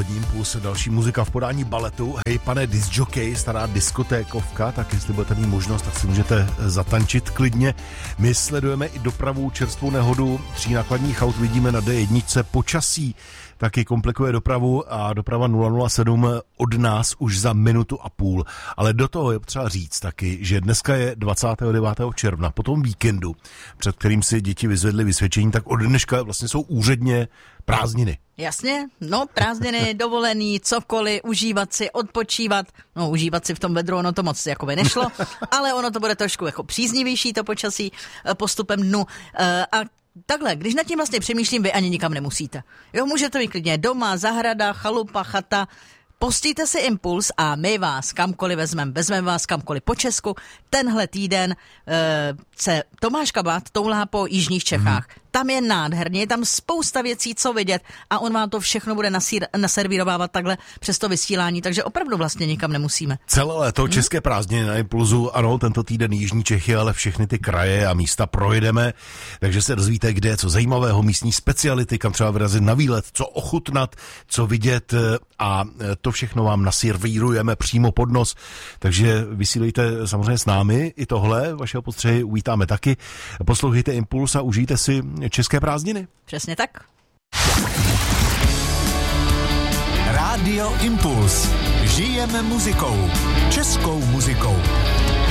Polední impuls, další muzika v podání baletu. Hej, pane discjockey, stará diskotékovka, tak jestli budete mít možnost, tak si můžete zatančit klidně. My sledujeme i dopravu, čerstvou nehodu 3 nákladních aut, vidíme na D1, počasí taky komplikuje dopravu a doprava 007 od nás už za 1,5 minuty. Ale do toho je potřeba říct taky, že dneska je 29. června, po tom víkendu, před kterým si děti vyzvedly vysvědčení, tak od dneška vlastně jsou úředně prázdniny. Jasně, no prázdniny, dovolený, cokoliv, užívat si, odpočívat. No užívat si v tom vedru, ono to moc jakoby nešlo, ale ono to bude trošku jako příznivější to počasí postupem dnu. A takhle, když nad tím vlastně přemýšlím, vy ani nikam nemusíte. Jo, můžete být klidně doma, zahrada, chalupa, chata. Pustíte si Impuls a my vás kamkoliv vezmeme vás kamkoliv po Česku. Tenhle týden se Tomáš Kabát toulá po jižních Čechách. Tam je nádherně, je tam spousta věcí, co vidět a on vám to všechno bude naservírovávat takhle přes to vysílání, takže opravdu vlastně nikam nemusíme. Celé léto české prázdniny na Impulzu, ano, tento týden jižní Čechy, ale všechny ty kraje a místa projedeme, takže se dozvíte, kde je co zajímavého, místní speciality, kam třeba vyrazit na výlet, co ochutnat, co vidět a to všechno vám naservírujeme přímo pod nos, takže vysílejte samozřejmě s námi i tohle, vašeho postřehy uvítáme taky. Poslouchejte Impuls a užijte si české prázdniny. Přesně tak. Rádio Impuls. Žijeme muzikou. Českou muzikou.